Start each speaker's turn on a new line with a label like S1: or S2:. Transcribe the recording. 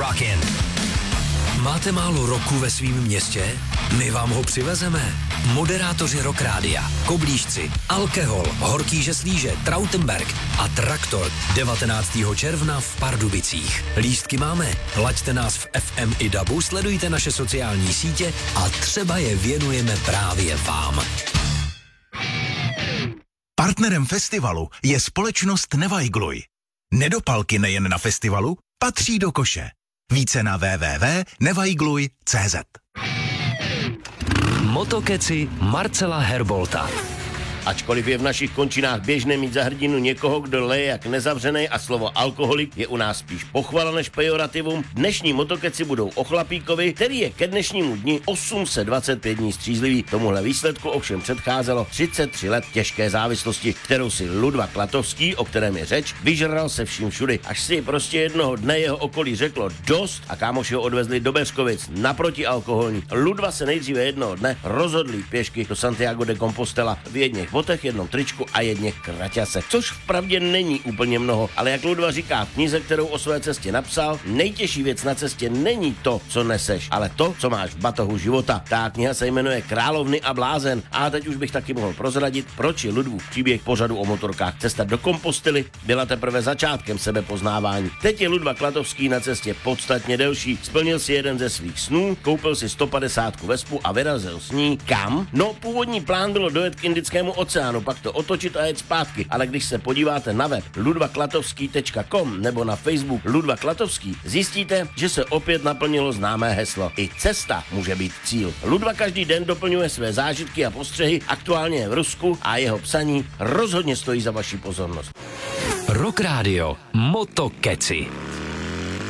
S1: Rockin'. Máte málo roku ve svém městě? My vám ho přivezeme. Moderátoři Rock Rádia, Koblížci, Alkohol, Horký Žeslíže, Trautenberg a Traktor 19. června v Pardubicích. Lístky máme. Laďte nás v FM i DABu, sledujte naše sociální sítě a třeba je věnujeme právě vám.
S2: Partnerem festivalu je společnost Nevajgluj. Nedopalky nejen na festivalu patří do koše. Více na www.nevajgluj.cz.
S1: Motokeci Marcela Herbolta.
S3: Ačkoliv je v našich končinách běžné mít za hrdinu někoho, kdo leje jak nezavřenej a slovo alkoholik je u nás spíš pochvala než pejorativum, dnešní motokeci budou o chlapíkovi, který je ke dnešnímu dni 825 dní střízlivý. Tomuhle výsledku ovšem předcházelo 33 let těžké závislosti, kterou si Ludva Klatovský, o kterém je řeč, vyžral se vším všudy, až si prostě jednoho dne jeho okolí řeklo dost a kámoši ho odvezli do Beřkovic na protialkoholní. Ludva se nejdříve jednoho dne rozhodl jít pěšky do Santiago de Compostela v jedněch botech, jednom tričku a jedněch kraťase, což vpravdě není úplně mnoho, ale jak Ludva říká v knize, kterou o své cestě napsal, nejtěžší věc na cestě není to, co neseš, ale to, co máš v batohu života. Ta kniha se jmenuje Královny a blázen a teď už bych taky mohl prozradit, proč je Ludvův příběh pořadu o motorkách. Cesta do Kompostely byla teprve začátkem sebepoznávání. Teď je Ludva Klatovský na cestě podstatně delší. Splnil si jeden ze svých snů, koupil si 150 Vespu a vyrazil s ní kam? No, původní plán bylo dojet k Indickému oceánu, pak to otočit a jet zpátky, ale když se podíváte na web ludvaklatovský.com nebo na Facebook Ludva Klatovský, zjistíte, že se opět naplnilo známé heslo. I cesta může být cíl. Ludva každý den doplňuje své zážitky a postřehy, aktuálně je v Rusku a jeho psaní rozhodně stojí za vaši pozornost.
S1: Rock Radio Motokeci.